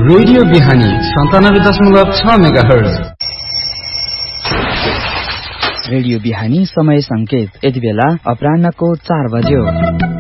Radio बिहानी 97.6 megahertz. Radio बिहानी समय संकेत यति बेला अपराह्नको 4 बज्यो।